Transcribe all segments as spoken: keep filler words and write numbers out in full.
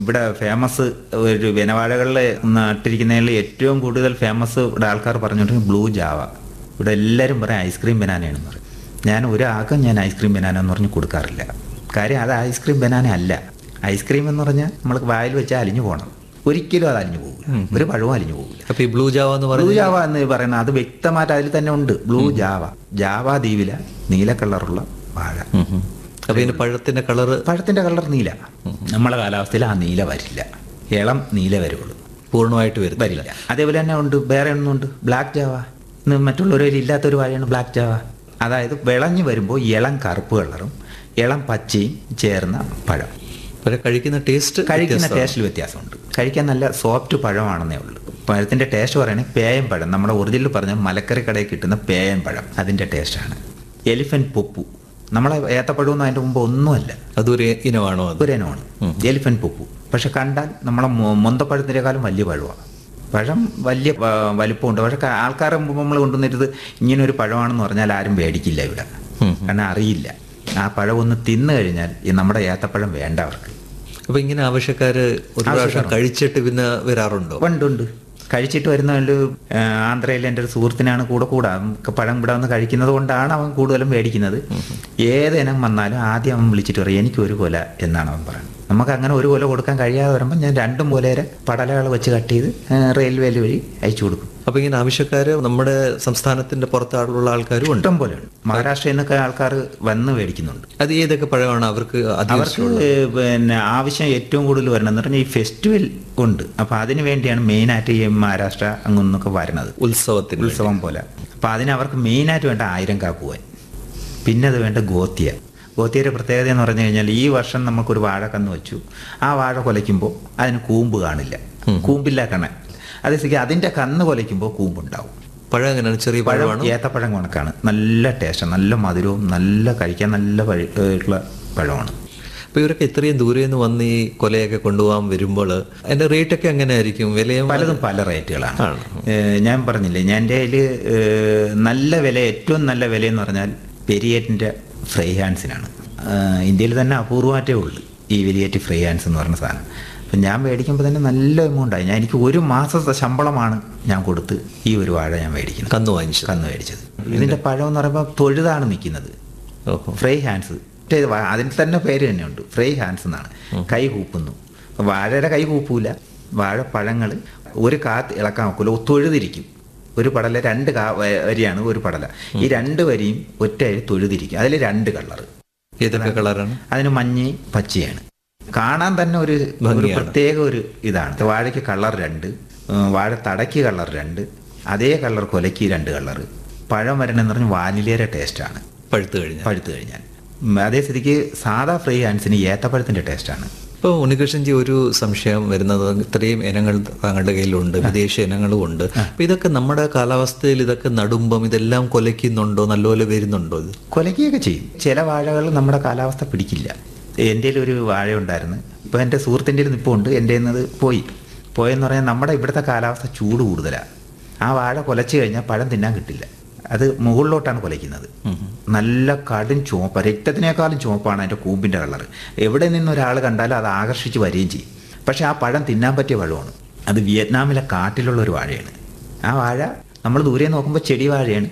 ഇവിടെ ഫേമസ് ഒരു വനവാഴകളിൽ നട്ടിരിക്കുന്നതിൽ ഏറ്റവും കൂടുതൽ ഫേമസ് ഇവിടെ ആൾക്കാർ പറഞ്ഞിട്ടുണ്ടെങ്കിൽ ബ്ലൂ ജാവ. ഇവിടെ എല്ലാവരും പറയും ഐസ്ക്രീം ബനാനയാണെന്ന് പറയും. ഞാൻ ഒരാൾക്കും ഞാൻ ഐസ്ക്രീം ബനാന എന്ന് പറഞ്ഞ് കൊടുക്കാറില്ല. കാര്യം അത് ഐസ്ക്രീം ബനാന അല്ല. ഐസ്ക്രീം എന്ന് പറഞ്ഞാൽ നമ്മൾ വായിൽ വെച്ചാൽ അലിഞ്ഞു പോകണം. ഒരിക്കലും അത് അലിഞ്ഞു പോകില്ല, ഒരു പഴവും അലിഞ്ഞു പോകില്ല. അപ്പോൾ ഈ ബ്ലൂ ജാവ എന്ന് ബ്ലൂ പറയുന്നത് ജാവ എന്ന് പറയുന്നത് അത് വ്യക്തമായിട്ട് അതിൽ തന്നെ ഉണ്ട്. ബ്ലൂ ജാവ, ജാവ ദ്വീപിലെ നീല കളറുള്ള വാഴ. അപ്പോൾ ഇതിന്റെ പഴത്തിന്റെ കളറ് പഴത്തിന്റെ കളർ നീല. നമ്മളെ കാലാവസ്ഥയിൽ ആ നീല വരില്ല, ഇളം നീല വരുള്ളൂ, പൂർണ്ണമായിട്ട് വരുന്നില്ല. വരില്ല. അതേപോലെ തന്നെ ഉണ്ട് വേറെ ഒന്നുണ്ട് ബ്ലാക്ക് ജാവ. ഇന്ന് മറ്റുള്ളവരിൽ ഇല്ലാത്തൊരു വാഴയാണ് ബ്ലാക്ക് ജാവ. അതായത് വിളഞ്ഞു വരുമ്പോൾ ഇളം കറുപ്പ് കളറും ഇളം പച്ചയും ചേർന്ന പഴം. പക്ഷേ കഴിക്കുന്ന ടേസ്റ്റ് കഴിക്കുന്ന ടേസ്റ്റിൽ വ്യത്യാസമുണ്ട്. കഴിക്കാൻ നല്ല സോഫ്റ്റ് പഴമാണെന്നേ ഉള്ളൂ. പഴത്തിൻ്റെ ടേസ്റ്റ് പറയുകയാണെങ്കിൽ പേയൻ പഴം, നമ്മുടെ ഒറിജിനൽ പറഞ്ഞാൽ മലക്കറി കടയിൽ കിട്ടുന്ന പേയൻ പഴം, അതിൻ്റെ ടേസ്റ്റാണ്. എലിഫന്റ് പൊപ്പു, നമ്മളെ ഏത്തപ്പഴമൊന്നും അതിൻ്റെ മുമ്പ് ഒന്നുമല്ല, അതൊരു ഇനമാണോ? അത് ഒരു ഇനമാണ് എലിഫന്റ് പൊപ്പു. പക്ഷെ കണ്ടാൽ നമ്മളെ മൊന്തപ്പഴത്തിനേക്കാളും വലിയ പഴമാണ്. പഴം വലിയ വലിപ്പമുണ്ട്. പക്ഷെ ആൾക്കാരെ മുമ്പ് നമ്മൾ കൊണ്ടുവന്നിരുന്നത് ഇങ്ങനെ ഒരു പഴമാണെന്ന് പറഞ്ഞാൽ ആരും മേടിക്കില്ല ഇവിടെ, കാരണം അറിയില്ല. ആ പഴം ഒന്ന് തിന്നു കഴിഞ്ഞാൽ ഈ നമ്മുടെ ഏത്തപ്പഴം വേണ്ട അവർക്ക്. അപ്പോൾ ഇങ്ങനെ ആവശ്യക്കാര് ഒരു പ്രാവശ്യം കഴിച്ചിട്ട് പിന്നെ വരാറുണ്ടോ? ഉണ്ട് ഉണ്ട് കഴിച്ചിട്ട് വരുന്ന ഒരു ആന്ധ്രയിലെ എൻ്റെ ഒരു സുഹൃത്തിനാണ് കൂടെ കൂടാ പഴം ഇവിടെ വന്ന് കഴിക്കുന്നത് കൊണ്ടാണ് അവൻ കൂടുതലും മേടിക്കുന്നത്. ഏതിനം വന്നാലും ആദ്യം അവൻ വിളിച്ചിട്ട് പറയും എനിക്ക് ഒരു കൊല എന്നാണ് അവൻ പറയുന്നത്. നമുക്ക് അങ്ങനെ ഒരു കൊല കൊടുക്കാൻ കഴിയാതെ വരുമ്പോൾ ഞാൻ രണ്ടും കൊലേരെ പടലകൾ വെച്ച് കട്ട് ചെയ്ത് റെയിൽവേയിൽ വഴി അയച്ചു കൊടുക്കും. അപ്പോൾ ഇങ്ങനെ ആവശ്യക്കാര് നമ്മുടെ സംസ്ഥാനത്തിന്റെ പുറത്താളുള്ള ആൾക്കാരും ഉണ്ട്, ഇഷ്ടം പോലെ ഉണ്ട്. മഹാരാഷ്ട്രയിൽ നിന്നൊക്കെ ആൾക്കാർ വന്ന് മേടിക്കുന്നുണ്ട്. അത് ഏതൊക്കെ പഴമാണ് അവർക്ക് അവർക്ക് പിന്നെ ആവശ്യം ഏറ്റവും കൂടുതൽ വരണമെന്ന് പറഞ്ഞാൽ ഈ ഫെസ്റ്റിവൽ ഉണ്ട്. അപ്പോൾ അതിന് വേണ്ടിയാണ് മെയിനായിട്ട് ഈ മഹാരാഷ്ട്ര അങ്ങൊന്നൊക്കെ വരണത്, ഉത്സവത്തിന് ഉത്സവം പോലെ. അപ്പോൾ അതിന് അവർക്ക് മെയിനായിട്ട് വേണ്ട ആയിരം കാ പൂവൻ, പിന്നെ അത് വേണ്ട ഗോത്തിയ. ഗോത്തിയുടെ പ്രത്യേകത എന്ന് പറഞ്ഞു കഴിഞ്ഞാൽ ഈ വർഷം നമുക്കൊരു വാഴ കന്ന് വെച്ചു, ആ വാഴ കൊലയ്ക്കുമ്പോൾ അതിന് കൂമ്പ് കാണില്ല, കൂമ്പില്ല കണ്ണൻ. അതേസరికి അതിൻ്റെ കന്ന് കൊലയ്ക്കുമ്പോൾ കൂമ്പുണ്ടാവും. പഴം എങ്ങനെയാണ്? ചെറിയ പഴമാണ്, ഏത്തപ്പഴം കണക്കാണ്. നല്ല ടേസ്റ്റ്, നല്ല മധുരവും നല്ല കഴിക്കാൻ നല്ല ഉള്ള പഴമാണ്. അപ്പോൾ ഇവരൊക്കെ ഇത്രയും ദൂരെ നിന്ന് വന്ന് ഈ കൊലയൊക്കെ കൊണ്ടുപോകാൻ വരുമ്പോൾ അതിൻ്റെ റേറ്റൊക്കെ എങ്ങനെയായിരിക്കും? വിലയും പലതും പല റേറ്റുകളാണ്. ഞാൻ പറഞ്ഞില്ലേ, ഞാൻ എൻ്റെ കയ്യിൽ നല്ല വില, ഏറ്റവും നല്ല വിലയെന്ന് പറഞ്ഞാൽ പെരിയേറ്റിൻ്റെ ഫ്രൈ ഹാൻഡ്സിനാണ്. ഇന്ത്യയിൽ തന്നെ അപൂർവമായിട്ടേ ഉള്ളൂ ഈ വെരിയേറ്റ് ഫ്രൈ ഹാൻഡ്സ് എന്ന് പറഞ്ഞ സാധനം. അപ്പം ഞാൻ മേടിക്കുമ്പോൾ തന്നെ നല്ല എമൗണ്ടായി. ഞാൻ എനിക്ക് ഒരു മാസത്തെ ശമ്പളമാണ് ഞാൻ കൊടുത്ത് ഈ ഒരു വാഴ ഞാൻ മേടിക്കുന്നത്, കന്ന് വാങ്ങിച്ചു കന്ന് മേടിച്ചത്. ഇതിൻ്റെ പഴം എന്ന് പറയുമ്പോൾ തൊഴുതാണ് നിൽക്കുന്നത്. ഫ്രൈ ഹാൻഡ്സ്, അതിന് തന്നെ പേര് തന്നെയുണ്ട്, ഫ്രൈ ഹാൻഡ്സ് എന്നാണ്. കൈ കൂപ്പുന്നു. വാഴയുടെ കൈ കൂപ്പൂല, വാഴപ്പഴങ്ങൾ ഒരു കാത്ത് ഇളക്കാൻ നോക്കില്ല, തൊഴുതിരിക്കും. ഒരു പടല രണ്ട് കാ വരിയാണ് ഒരു പടല. ഈ രണ്ട് വരിയും ഒറ്റ തൊഴുതിരിക്കും. അതിൽ രണ്ട് കളറ്. ഏതൊക്കെ കളറാണ്? അതിന് മഞ്ഞ പച്ചയാണ്. കാണാൻ തന്നെ ഒരു ഒരു പ്രത്യേക ഒരു ഇതാണ്. വാഴയ്ക്ക് കളർ രണ്ട്, വാഴ തടയ്ക്ക് കളർ രണ്ട്, അതേ കളർ കൊലയ്ക്ക് രണ്ട് കളറ്. പഴം വരണമെന്ന് പറഞ്ഞാൽ വാനിലേറെ ടേസ്റ്റാണ് പഴുത്ത് കഴിഞ്ഞാൽ പഴുത്ത് കഴിഞ്ഞാൽ അതേ സ്ഥിതിക്ക് സാധാ ഫ്രൈ ഹാൻഡ്സിന് ഏത്തപ്പഴത്തിൻ്റെ ടേസ്റ്റാണ്. ഇപ്പോൾ ഉണ്ണികൃഷ്ണൻജി, ഒരു സംശയം വരുന്നത്, ഇത്രയും ഇനങ്ങൾ താങ്കളുടെ കയ്യിലുണ്ട്, വിദേശ ഇനങ്ങളും ഉണ്ട്. അപ്പോൾ ഇതൊക്കെ നമ്മുടെ കാലാവസ്ഥയിൽ ഇതൊക്കെ നടുമ്പം ഇതെല്ലാം കൊലയ്ക്കുന്നുണ്ടോ, നല്ലപോലെ വരുന്നുണ്ടോ? ഇത് കൊലയ്ക്കുകയൊക്കെ ചെയ്യും. ചില വാഴകൾ നമ്മുടെ കാലാവസ്ഥ പിടിക്കില്ല. എൻ്റെ ഒരു വാഴ ഉണ്ടായിരുന്നു, ഇപ്പോൾ എൻ്റെ സുഹൃത്തിൻ്റെ നിൽപ്പുണ്ട്, എൻ്റെ എന്നത് പോയി പോയെന്ന് പറഞ്ഞാൽ നമ്മുടെ ഇവിടുത്തെ കാലാവസ്ഥ ചൂട് കൂടുതലാണ്. ആ വാഴ കൊലച്ച് കഴിഞ്ഞാൽ പഴം തിന്നാൻ കിട്ടില്ല. അത് മുകളിലോട്ടാണ് കൊലയ്ക്കുന്നത്. നല്ല കടും ചുവപ്പ്, രക്തത്തിനേക്കാളും ചുവപ്പാണ് അതിൻ്റെ കൂമ്പിൻ്റെ കളർ. എവിടെ നിന്നൊരാൾ കണ്ടാലും അത് ആകർഷിച്ച് വരികയും ചെയ്യും. പക്ഷേ ആ പഴം തിന്നാൻ പറ്റിയ പഴമാണ്. അത് വിയറ്റ്നാമിലെ കാട്ടിലുള്ള ഒരു വാഴയാണ്. ആ വാഴ നമ്മൾ ദൂരെ നോക്കുമ്പോൾ ചെടി വാഴയാണ്,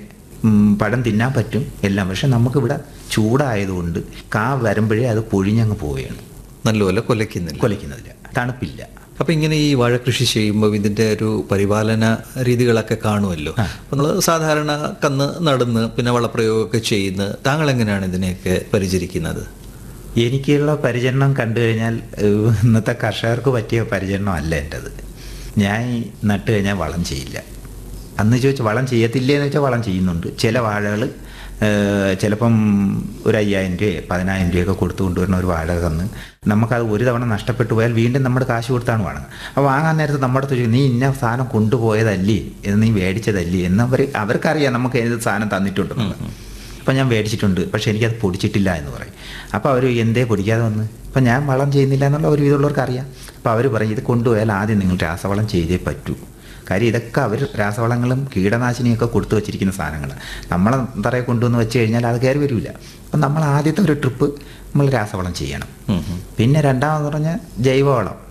പഴം തിന്നാൻ പറ്റും എല്ലാം. പക്ഷെ നമുക്കിവിടെ ചൂടായതുകൊണ്ട് കാ വരുമ്പോഴേ അത് പൊഴിഞ്ഞങ്ങ് പോവുകയാണ്, നല്ലപോലെ കൊലയ്ക്കുന്നില്ല കൊലയ്ക്കുന്നതില്ല, തണുപ്പില്ല. അപ്പം ഇങ്ങനെ ഈ വാഴ കൃഷി ചെയ്യുമ്പോൾ ഇതിൻ്റെ ഒരു പരിപാലന രീതികളൊക്കെ കാണുമല്ലോ. നമ്മൾ സാധാരണ കന്ന് നടന്ന് പിന്നെ വളപ്രയോഗമൊക്കെ ചെയ്യുന്ന, താങ്കൾ എങ്ങനെയാണ് ഇതിനെയൊക്കെ പരിചരിക്കുന്നത്? എനിക്കുള്ള പരിചരണം കണ്ടു കഴിഞ്ഞാൽ ഇന്നത്തെ കർഷകർക്ക് പറ്റിയ പരിചരണം അല്ല എൻ്റെത്. ഞാൻ നട്ട് കഴിഞ്ഞാൽ വളം ചെയ്യില്ല. അന്ന് ചോദിച്ചാൽ വളം ചെയ്യത്തില്ലേ എന്ന് വെച്ചാൽ വളം ചെയ്യുന്നുണ്ട്. ചില വാഴകൾ ചിലപ്പം ഒരു അയ്യായിരം രൂപയോ പതിനായിരം രൂപയൊക്കെ കൊടുത്തു കൊണ്ടുവരുന്ന ഒരു വാഴ തന്ന് നമുക്കത് ഒരു തവണ നഷ്ടപ്പെട്ടു പോയാൽ വീണ്ടും നമ്മുടെ കാശ് കൊടുത്താണ് വാങ്ങുന്നത്. അപ്പോൾ വാങ്ങാൻ നേരത്ത് നമ്മുടെ അടുത്ത് ചോദിക്കും, നീ ഇന്ന സാധനം കൊണ്ടുപോയതല്ലേ, എന്ന് നീ മേടിച്ചതല്ലേ എന്നവർ അവർക്കറിയാം നമുക്ക് ഏത് സാധനം തന്നിട്ടുണ്ടെന്ന്. അപ്പം ഞാൻ മേടിച്ചിട്ടുണ്ട്, പക്ഷേ എനിക്കത് പൊടിച്ചിട്ടില്ല എന്ന് പറയും. അപ്പോൾ അവർ എന്തേ പൊടിക്കാതെ വന്ന്, അപ്പം ഞാൻ വളം ചെയ്യുന്നില്ല എന്നുള്ള ഒരു വിധമുള്ളവർക്ക് അറിയാം. അപ്പോൾ അവർ പറയും, ഇത് കൊണ്ടുപോയാൽ ആദ്യം നിങ്ങൾ രാസവളം ചെയ്തേ പറ്റൂ. കാര്യം ഇതൊക്കെ അവർ രാസവളങ്ങളും കീടനാശിനിയൊക്കെ കൊടുത്തു വച്ചിരിക്കുന്ന സാധനങ്ങൾ നമ്മളെ തറയെ കൊണ്ടുവന്ന് വെച്ച് കഴിഞ്ഞാൽ അത് കയറി വരില്ല. അപ്പം നമ്മൾ ആദ്യത്തെ ഒരു ട്രിപ്പ് നമ്മൾ രാസവളം ചെയ്യണം. പിന്നെ രണ്ടാമെന്ന് പറഞ്ഞാൽ ജൈവവളം.